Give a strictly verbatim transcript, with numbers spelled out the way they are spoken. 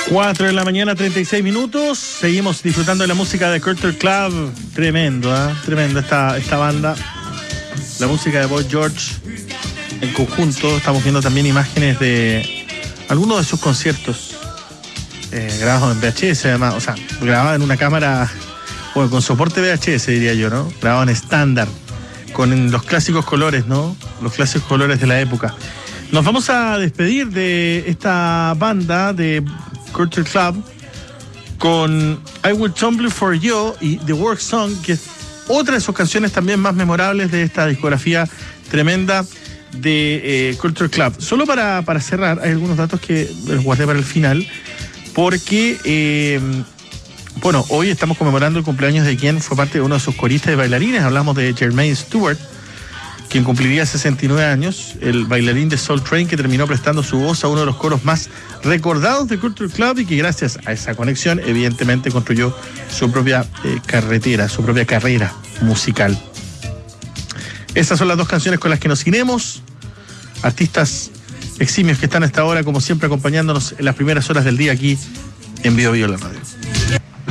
cuatro de la mañana, treinta y seis minutos. Seguimos disfrutando de la música de Culture Club. Tremendo, ¿eh? Tremendo esta, esta banda. La música de Boy George en conjunto. Estamos viendo también imágenes de algunos de sus conciertos eh, grabados en V H S, además. O sea, grabados en una cámara, bueno, con soporte V H S, diría yo, ¿no? Grabado en estándar, con los clásicos colores, ¿no? Los clásicos colores de la época. Nos vamos a despedir de esta banda de Culture Club con I Will Tumble For You y The Work Song, que es otra de sus canciones también más memorables de esta discografía tremenda de eh, Culture Club. Solo para, para cerrar, hay algunos datos que los guardé para el final, porque eh, bueno, hoy estamos conmemorando el cumpleaños de quien fue parte de uno de sus coristas y bailarines. Hablamos de Jermaine Stewart, quien cumpliría sesenta y nueve años, el bailarín de Soul Train, que terminó prestando su voz a uno de los coros más recordados de Culture Club y que gracias a esa conexión evidentemente construyó su propia eh, carretera, su propia carrera musical. Estas son las dos canciones con las que nos iremos. Artistas eximios que están hasta ahora, como siempre, acompañándonos en las primeras horas del día aquí en Bio Bio la Radio.